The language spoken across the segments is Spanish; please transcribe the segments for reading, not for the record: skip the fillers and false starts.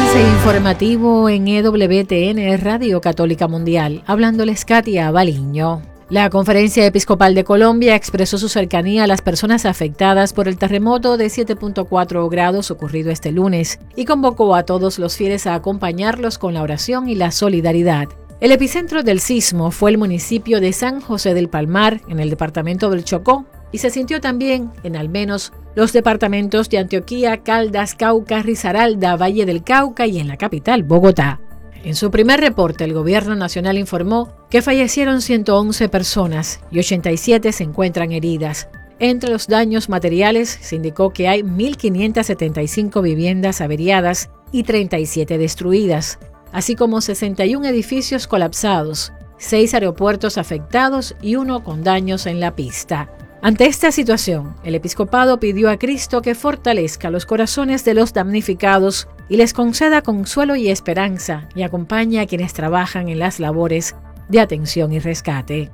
Avance informativo en EWTN Radio Católica Mundial, hablándoles Katia Baliño. La Conferencia Episcopal de Colombia expresó su cercanía a las personas afectadas por el terremoto de 7.4 grados ocurrido este lunes y convocó a todos los fieles a acompañarlos con la oración y la solidaridad. El epicentro del sismo fue el municipio de San José del Palmar, en el departamento del Chocó, y se sintió también en al menos los departamentos de Antioquia, Caldas, Cauca, Risaralda, Valle del Cauca y en la capital, Bogotá. En su primer reporte, el Gobierno Nacional informó que fallecieron 111 personas y 87 se encuentran heridas. Entre los daños materiales, se indicó que hay 1.575 viviendas averiadas y 37 destruidas, así como 61 edificios colapsados, 6 aeropuertos afectados y 1 con daños en la pista. Ante esta situación, el episcopado pidió a Cristo que fortalezca los corazones de los damnificados y les conceda consuelo y esperanza y acompañe a quienes trabajan en las labores de atención y rescate.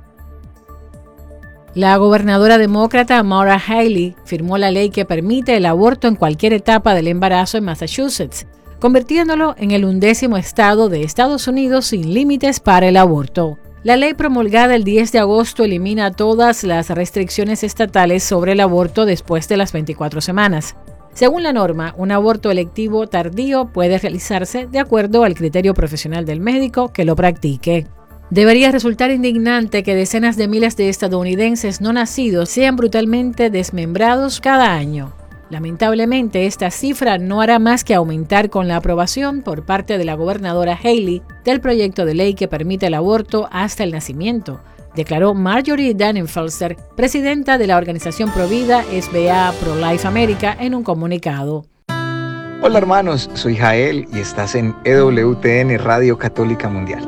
La gobernadora demócrata Maura Haley firmó la ley que permite el aborto en cualquier etapa del embarazo en Massachusetts, convirtiéndolo en el 11º estado de Estados Unidos sin límites para el aborto. La ley promulgada el 10 de agosto elimina todas las restricciones estatales sobre el aborto después de las 24 semanas. Según la norma, un aborto electivo tardío puede realizarse de acuerdo al criterio profesional del médico que lo practique. Debería resultar indignante que decenas de miles de estadounidenses no nacidos sean brutalmente desmembrados cada año. Lamentablemente, esta cifra no hará más que aumentar con la aprobación por parte de la gobernadora Haley del proyecto de ley que permite el aborto hasta el nacimiento, declaró Marjorie Dannenfelser, presidenta de la organización Provida SBA Pro-Life America, en un comunicado. Hola hermanos, soy Jael y estás en EWTN Radio Católica Mundial.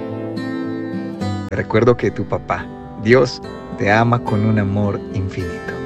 Recuerdo que tu papá, Dios, te ama con un amor infinito.